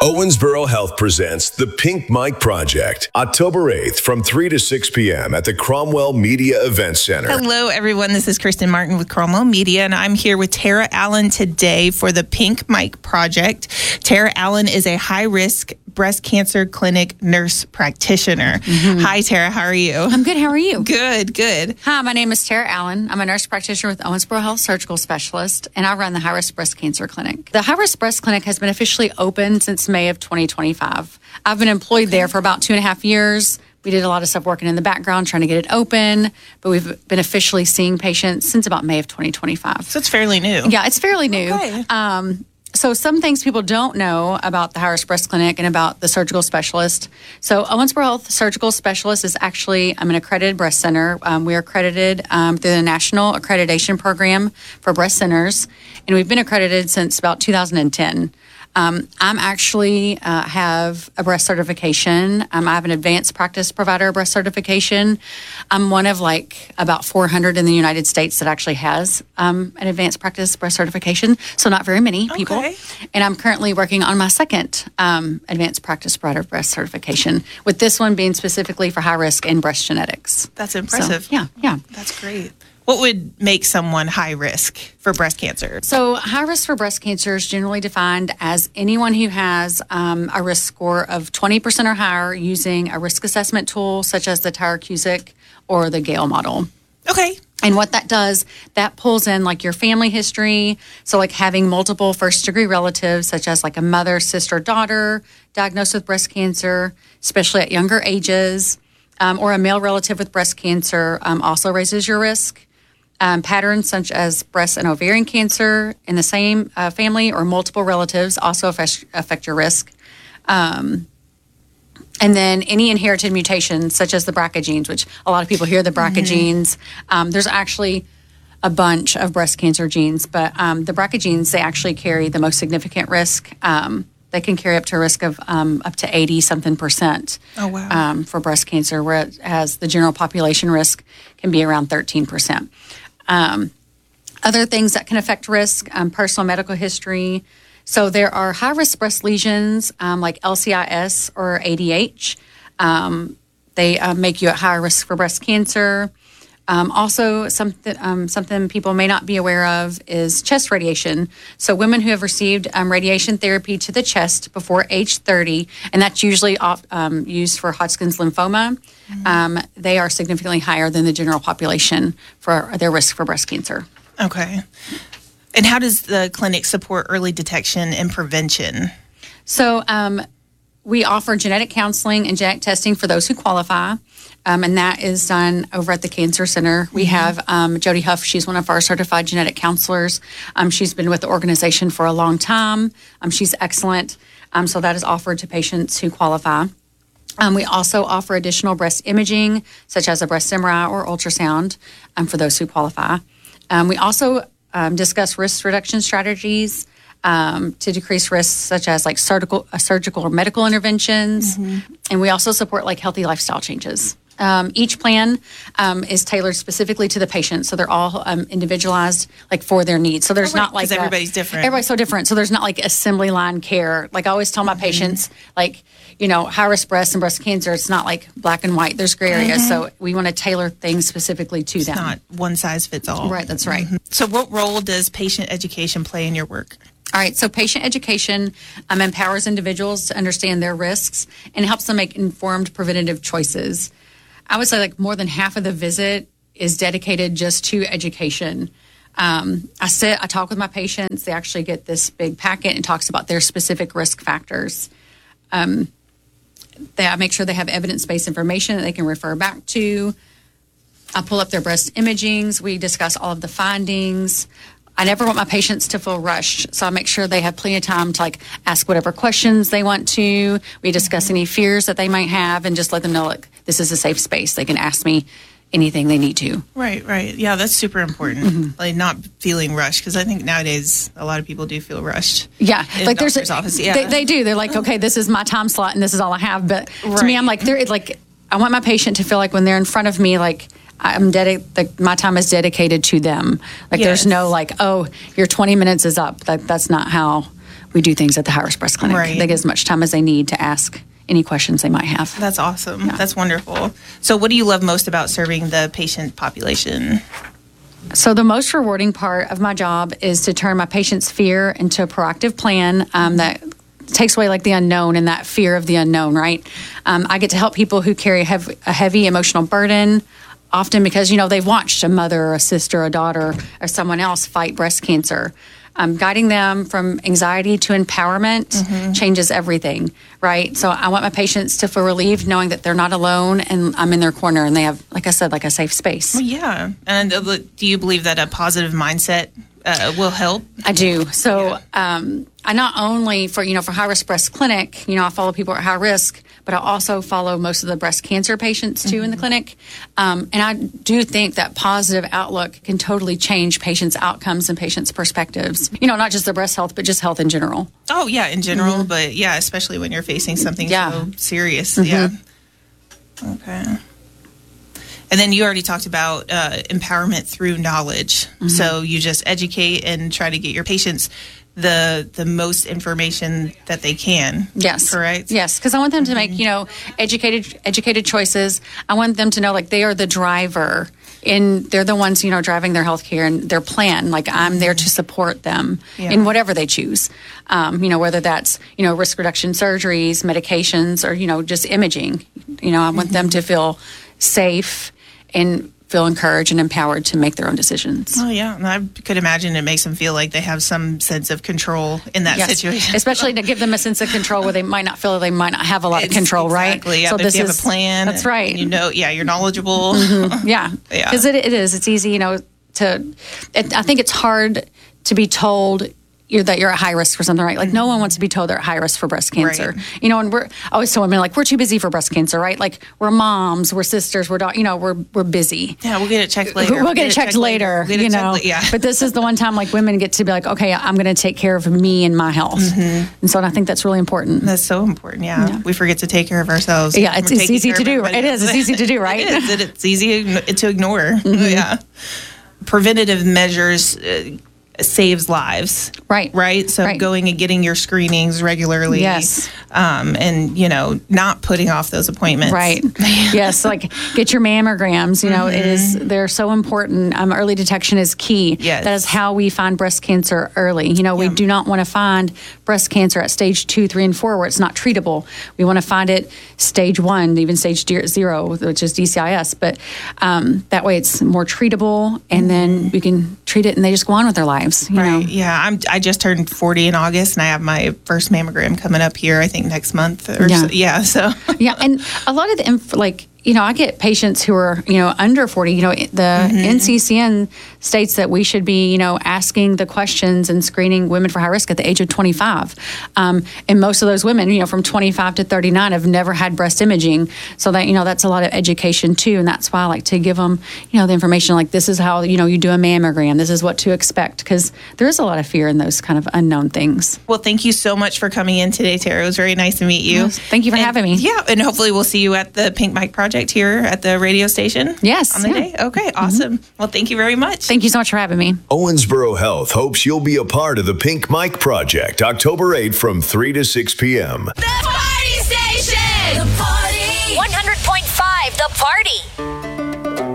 Owensboro Health presents the Pink Mike Project, October 8th from 3 to 6 p.m. at the Cromwell Media Event Center. Hello, everyone. This is Kristen Martin with Cromwell Media, and I'm here with Tara Allen today for the Pink Mike Project. Tara Allen is a high-risk breast cancer clinic nurse practitioner. Hi, Tara. How are you? I'm good. How are you? Good, good. Hi, my name is Tara Allen. I'm a nurse practitioner with Owensboro Health Surgical Specialist, and I run the high-risk breast cancer clinic. The high-risk breast clinic has been officially open since May of 2025. I've been employed there for about 2.5 years. We did a lot of stuff working in the background, trying to get it open, but we've been officially seeing patients since about May of 2025. So it's fairly new. Yeah, it's fairly new. Okay. So some things people don't know about the high-risk breast clinic and about the surgical specialist. So Owensboro Health Surgical Specialist is actually an accredited breast center. We are accredited through the National Accreditation Program for Breast Centers, and we've been accredited since about 2010. I'm actually have a breast certification. I have an advanced practice provider breast certification. I'm one of about 400 in the United States that actually has an advanced practice breast certification. So not very many people. Okay. And I'm currently working on my second advanced practice provider breast certification, with this one being specifically for high risk and breast genetics. That's impressive. So, yeah. That's great. What would make someone high risk for breast cancer? So high risk for breast cancer is generally defined as anyone who has a risk score of 20% or higher using a risk assessment tool such as the Tyrer-Cuzick or the Gale model. Okay. And what that does, that pulls in your family history. So having multiple first degree relatives, such as a mother, sister, daughter diagnosed with breast cancer, especially at younger ages, or a male relative with breast cancer also raises your risk. Patterns such as breast and ovarian cancer in the same family or multiple relatives also affect your risk. And then any inherited mutations such as the BRCA genes, which a lot of people hear the BRCA genes. There's actually a bunch of breast cancer genes, but the BRCA genes, they actually carry the most significant risk. They can carry up to a risk of up to 80-something%. Oh, wow. For breast cancer, whereas the general population risk can be around 13%. Other things that can affect risk, personal medical history. So there are high-risk breast lesions like LCIS or ADH. They make you at higher risk for breast cancer. Also, something people may not be aware of is chest radiation. So women who have received radiation therapy to the chest before age 30, and that's usually used for Hodgkin's lymphoma, they are significantly higher than the general population for their risk for breast cancer. Okay. And how does the clinic support early detection and prevention? So we offer genetic counseling and genetic testing for those who qualify. And that is done over at the Cancer Center. We have Jody Huff. She's one of our certified genetic counselors. She's been with the organization for a long time. She's excellent. So that is offered to patients who qualify. We also offer additional breast imaging, such as a breast MRI or ultrasound, for those who qualify. We also discuss risk reduction strategies to decrease risks, such as surgical or medical interventions. And we also support healthy lifestyle changes. Each plan is tailored specifically to the patient, so they're all individualized for their needs. So there's not everybody's different. Everybody's so different. So there's not assembly line care. I always tell my patients, high risk breast and breast cancer, it's not black and white. There's gray areas. So we want to tailor things specifically to them. It's not one size fits all. Right. That's right. So what role does patient education play in your work? All right, so patient education empowers individuals to understand their risks and helps them make informed preventative choices. I would say more than half of the visit is dedicated just to education. I talk with my patients. They actually get this big packet and talks about their specific risk factors. I make sure they have evidence-based information that they can refer back to. I pull up their breast imagings. We discuss all of the findings. I never want my patients to feel rushed, so I make sure they have plenty of time to ask whatever questions they want to. We discuss any fears that they might have and just let them know, this is a safe space. They can ask me anything they need to. Right. Yeah, that's super important. Not feeling rushed, because I think nowadays a lot of people do feel rushed. Yeah, in the doctor's office. Yeah, they do. They're okay, this is my time slot and this is all I have. But to me, I'm I want my patient to feel when they're in front of me, my time is dedicated to them. There's no oh, your 20 minutes is up. That's not how we do things at the high risk breast clinic. Right. They get as much time as they need to ask any questions they might have. That's awesome. That's wonderful. So what do you love most about serving the patient population? So the most rewarding part of my job is to turn my patient's fear into a proactive plan that takes away like the unknown and that fear of the unknown, right? I get to help people who carry a heavy emotional burden, often because, they've watched a mother or a sister or a daughter or someone else fight breast cancer. Guiding them from anxiety to empowerment changes everything, right? So I want my patients to feel relieved knowing that they're not alone and I'm in their corner and they have, like I said, like a safe space. Well, yeah. And do you believe that a positive mindset will help? I do. So I not only for high risk breast clinic, I follow people at high risk, but I also follow most of the breast cancer patients too in the clinic. And I do think that positive outlook can totally change patients' outcomes and patients' perspectives. Not just their breast health, but just health in general. Oh yeah, in general, but yeah, especially when you're facing something so serious. Yeah. Okay. And then you already talked about empowerment through knowledge. So you just educate and try to get your patients the most information that they can. Yes. Correct? Yes, because I want them to make, educated choices. I want them to know like they are the driver and they're the ones, driving their healthcare and their plan. Like I'm there to support them in whatever they choose. Whether that's, risk reduction surgeries, medications, or, just imaging. I want them to feel safe and feel encouraged and empowered to make their own decisions. Oh, yeah. And I could imagine it makes them feel like they have some sense of control in that situation. Especially to give them a sense of control where they might not feel they might not have a lot of control, exactly, right? Yeah, so this is a plan. That's right. You're knowledgeable. Yeah. Because it is. It's easy, I think it's hard to be told that you're at high risk for something, right? Like no one wants to be told they're at high risk for breast cancer. Right. And I always tell women like we're too busy for breast cancer, right? Like we're moms, we're sisters, we're busy. Yeah, we'll get it checked later. We'll get it checked later. But this is the one time like women get to be like, okay, I'm going to take care of me and my health. And so I think that's really important. That's so important. Yeah. We forget to take care of ourselves. Yeah, it's easy to do. It is. It's easy to do, right? It is. It's easy to ignore. Yeah. Preventative measures saves lives. Right. So going and getting your screenings regularly. Yes. And, not putting off those appointments. Right. Yes. Like get your mammograms, they're so important. Early detection is key. Yes. That is how we find breast cancer early. We do not want to find breast cancer at stage 2, 3, and 4 where it's not treatable. We want to find it stage 1, even stage 0, which is DCIS. But that way it's more treatable and then we can treat it and they just go on with their lives. Right. Yeah. I just turned 40 in August and I have my first mammogram coming up here, I think next month. So. Yeah. And a lot of the, I get patients who are, under 40, the NCCN states that we should be, asking the questions and screening women for high risk at the age of 25. And most of those women, from 25 to 39 have never had breast imaging. So that, that's a lot of education too. And that's why I like to give them, the information like this is how, you do a mammogram. This is what to expect because there is a lot of fear in those kind of unknown things. Well, thank you so much for coming in today, Tara. It was very nice to meet you. Yes, thank you for having me. Yeah. And hopefully we'll see you at the Pink Mike Project here at the radio station. Yes. On the day. Okay. Awesome. Well, thank you very much. Thank you so much for having me. Owensboro Health hopes you'll be a part of the Pink Mike Project, October 8th from 3 to 6 p.m. The Party Station! The Party! 100.5 The Party!